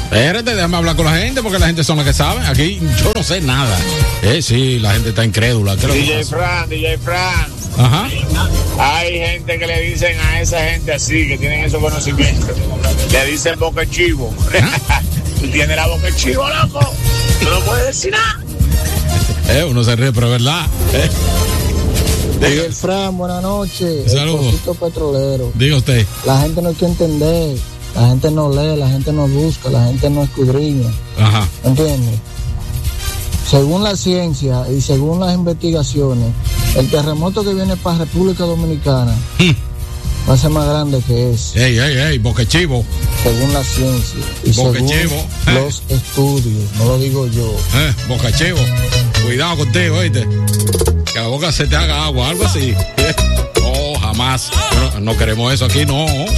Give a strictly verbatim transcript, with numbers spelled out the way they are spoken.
Espérate, déjame hablar con la gente porque la gente son las que saben. Aquí yo no sé nada. Eh, sí, la gente está incrédula. ¿Qué D J Fran, D J Fran. Ajá. Hay gente que le dicen a esa gente así, que tienen esos conocimientos. Le dicen boca chivo. ¿Ah? Tú tienes la boca chivo, loco. Tú no puedes decir nada. Eh, uno se ríe, pero es verdad. Eh. D J Fran, buenas noches. Saludos. El Cosito Petrolero. Diga usted. La gente no quiere entender. La gente no lee, la gente no busca, la gente no escudriña. Ajá. ¿Entiendes? Según la ciencia y según las investigaciones, el terremoto que viene para República Dominicana hmm. va a ser más grande que ese. Ey, ey, ey, boca chivo. Según la ciencia y boca según chivo. los eh. estudios, no lo digo yo. Eh, boca chivo. Cuidado contigo, oíste. Que la boca se te haga agua, algo así. No, jamás. No, no queremos eso aquí, no.